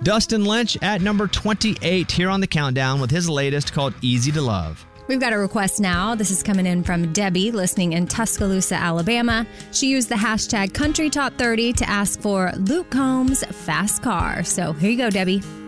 Dustin Lynch at number 28 here on the countdown with his latest called Easy to Love. We've got a request now. This is coming in from Debbie, listening in Tuscaloosa, Alabama. She used the hashtag CountryTop30 to ask for Luke Combs' Fast Car. So here you go, Debbie.